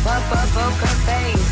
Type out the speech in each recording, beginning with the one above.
Poker face.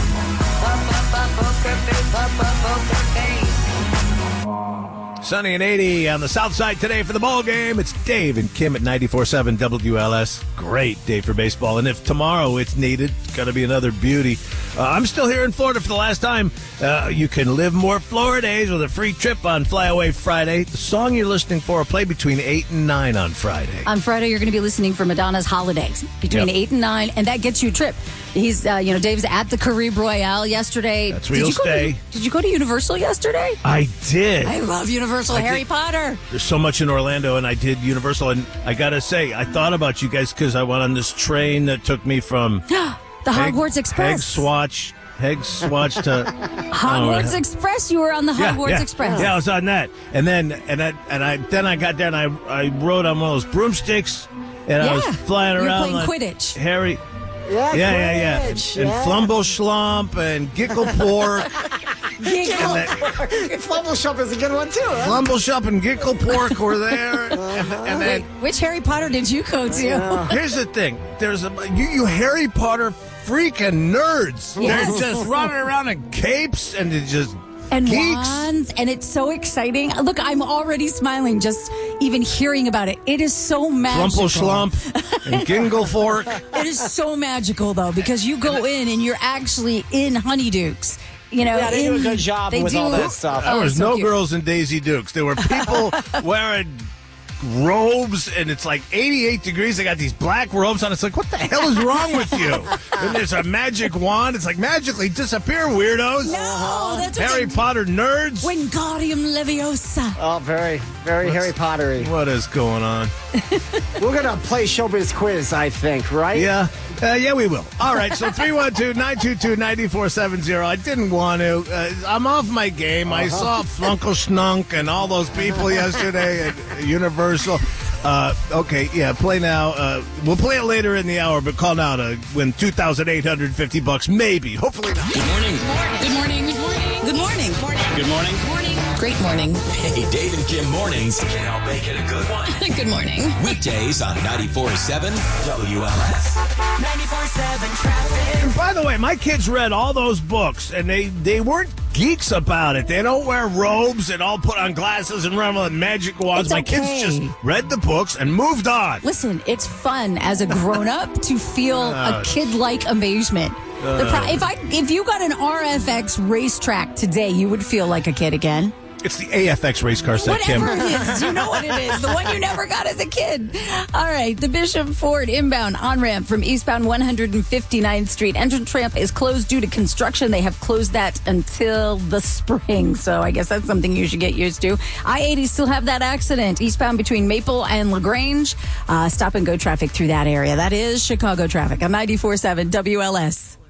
Poker face. Sunny and 80 on the south side today for the ball game. It's Dave and Kim at 94.7 WLS. Great day for baseball. And if tomorrow it's needed, it's going to be another beauty. I'm still here in Florida for the last time. You can live more Florida days with a free trip on Flyaway Friday. The song you're listening for will play between 8 and 9 on Friday. On Friday, you're going to be listening for Madonna's Holidays between 8 and 9, and that gets you a trip. He's, Dave's at the Caribe Royale yesterday. That's where you'll stay. Did you go to Universal yesterday? I did. I love Universal. Harry Potter. There's so much in Orlando, and I did Universal. And I got to say, I thought about you guys because I went on this train that took me from the Hogwarts Express. Hegg Swatch to Hogwarts Express. You were on the Hogwarts Express. Yeah, I was on that. And then I got there and I rode on one of those broomsticks and I was flying around. You were playing Quidditch. Harry. Yeah. And Flumble Schlump and Gickle Pork. Flumble Shop is a good one too. Huh? Flumble Shop and Gickle Pork were there. And then, which Harry Potter did you go to? Here's the thing: there's you Harry Potter freaking nerds. Yes. They're just running around in capes and they're just and geeks. wands, and it's so exciting. Look, I'm already smiling just even hearing about it. It is so magical. Flumple Schlump and Gingle Fork. It is so magical though because you go in and you're actually in Honeydukes. You know, they do a good job with all that stuff. There was so no cute. girls in Daisy Dukes. There were people wearing robes, and it's like 88 degrees. They got these black robes on. It's like, what the hell is wrong with you? And there's a magic wand. It's like, magically disappear, weirdos. No, that's Harry Potter nerds. Wingardium Leviosa. Oh, very, very Harry Pottery. What is going on? We're going to play Showbiz Quiz, I think, right? Yeah, we will. All right, so 312-922-9470. I didn't want to. I'm off my game. I saw Flunkle Schnunk and all those people yesterday at Universal. Play now. We'll play it later in the hour, but call now to win $2,850, maybe. Hopefully not. Good morning. Good morning. Good morning. Good morning. Great morning. Hey, Dave and Kim mornings can help make it a good one. Good morning. Weekdays on 94.7 WLS. 94.7 traffic. And by the way, my kids read all those books, and they weren't geeks about it. They don't wear robes and all put on glasses and run with magic wands. It's My kids okay. just read the books and moved on. Listen, it's fun as a grown-up to feel a kid-like amazement. If you got an RFX racetrack today, you would feel like a kid again. It's the AFX race car set, Kim. Whatever it is, you know what it is. The one you never got as a kid. All right, the Bishop Ford inbound on-ramp from eastbound 159th Street. Entrance ramp is closed due to construction. They have closed that until the spring, so I guess that's something you should get used to. I-80 still have that accident eastbound between Maple and LaGrange. Stop-and-go traffic through that area. That is Chicago traffic on 94.7 WLS.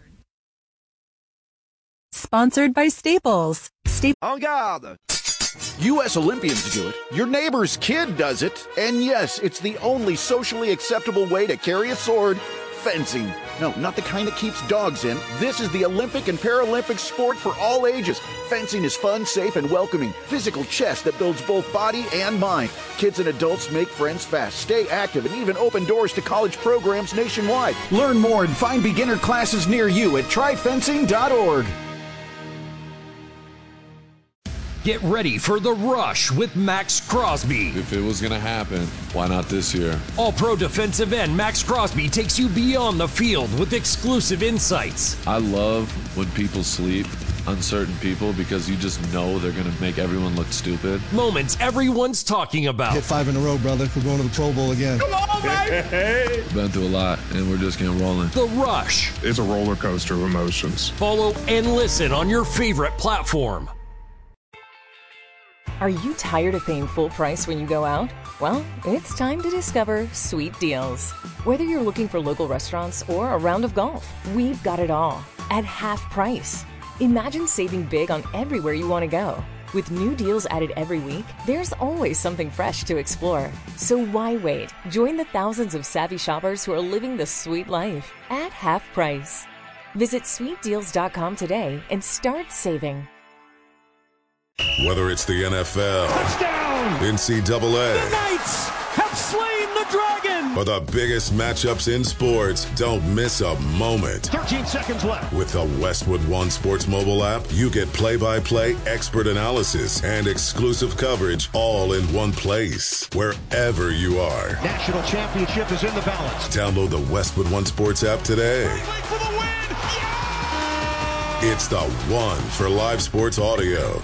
Sponsored by Staples. En garde! U.S. Olympians do it. Your neighbor's kid does it. And yes, it's the only socially acceptable way to carry a sword. Fencing. No, not the kind that keeps dogs in. This is the Olympic and Paralympic sport for all ages. Fencing is fun, safe, and welcoming. Physical chess that builds both body and mind. Kids and adults make friends fast, stay active, and even open doors to college programs nationwide. Learn more and find beginner classes near you at tryfencing.org. Get ready for the rush with Max Crosby. If it was going to happen, why not this year? All-pro defensive end Max Crosby takes you beyond the field with exclusive insights. I love when people sleep on certain people because you just know they're going to make everyone look stupid. Moments everyone's talking about. Hit 5 in a row, brother. We're going to the Pro Bowl again. Come on, baby! Been through a lot, and we're just getting rolling. The Rush. It's a roller coaster of emotions. Follow and listen on your favorite platform. Are you tired of paying full price when you go out? Well, it's time to discover Sweet Deals. Whether you're looking for local restaurants or a round of golf, we've got it all at half price. Imagine saving big on everywhere you want to go. With new deals added every week, there's always something fresh to explore. So why wait? Join the thousands of savvy shoppers who are living the sweet life at half price. Visit sweetdeals.com today and start saving. Whether it's the NFL, touchdown, NCAA, the Knights have slain the dragon, For the biggest matchups in sports, don't miss a moment. 13 seconds left. With the Westwood One Sports mobile app, you get play-by-play expert analysis and exclusive coverage all in one place, wherever you are. National championship is in the balance. Download the Westwood One Sports app today. For the win! Yeah! It's the one for live sports audio.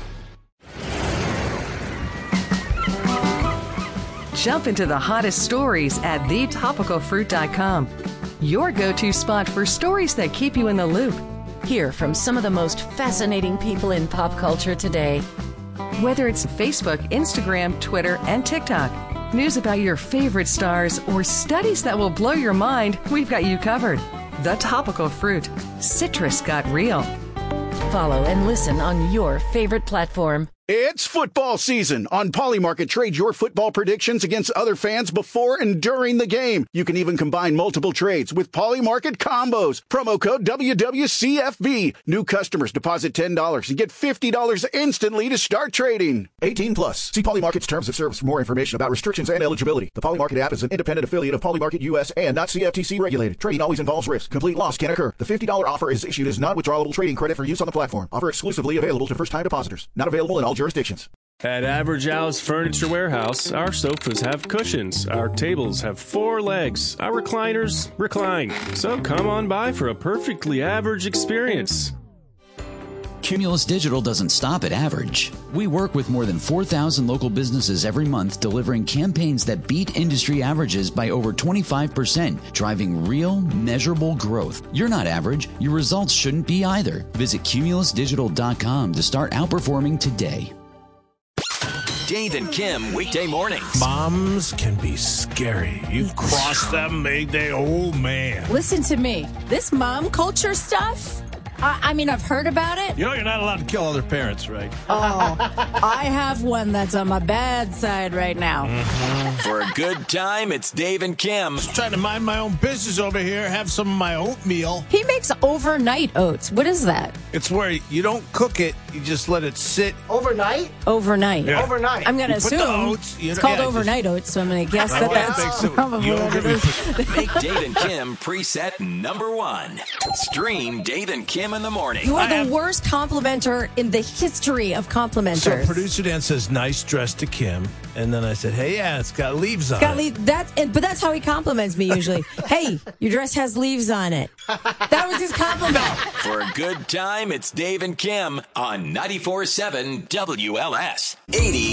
Jump into the hottest stories at thetopicalfruit.com. Your go-to spot for stories that keep you in the loop. Hear from some of the most fascinating people in pop culture today. Whether it's Facebook, Instagram, Twitter, and TikTok, news about your favorite stars, or studies that will blow your mind, we've got you covered. The Topical Fruit. Citrus got real. Follow and listen on your favorite platform. It's football season. On Polymarket, trade your football predictions against other fans before and during the game. You can even combine multiple trades with Polymarket combos. Promo code WWCFB. New customers deposit $10 and get $50 instantly to start trading. 18 plus. See Polymarket's terms of service for more information about restrictions and eligibility. The Polymarket app is an independent affiliate of Polymarket US and not CFTC regulated. Trading always involves risk. Complete loss can occur. The $50 offer is issued as non-withdrawable trading credit for use on the platform. Offer exclusively available to first-time depositors. Not available in all jurisdictions. At Average Al's Furniture Warehouse, our sofas have cushions, our tables have 4 legs, our recliners recline. So come on by for a perfectly average experience. Cumulus Digital doesn't stop at average. We work with more than 4,000 local businesses every month, delivering campaigns that beat industry averages by over 25%, driving real, measurable growth. You're not average. Your results shouldn't be either. Visit cumulusdigital.com to start outperforming today. Dave and Kim, weekday mornings. Moms can be scary. You cross them, oh man. Listen to me. This mom culture stuff, I mean, I've heard about it. You know you're not allowed to kill other parents, right? Oh, I have one that's on my bad side right now. Mm-hmm. For a good time, it's Dave and Kim. Just trying to mind my own business over here, have some of my oatmeal. He makes overnight oats. What is that? It's where you don't cook it, you just let it sit. Overnight? Overnight. Yeah. Overnight. I'm going to assume oats, it's called overnight oats, so I'm going to guess that's probably what it is. Make Dave and Kim preset number 1. Stream Dave and Kim in the morning. You are the worst complimenter in the history of complimenters. So producer Dan says, nice dress to Kim. And then I said, hey, yeah, it's got leaves on it. But that's how he compliments me usually. Hey, your dress has leaves on it. That was his compliment. For a good time, it's Dave and Kim on 94.7 WLS. 80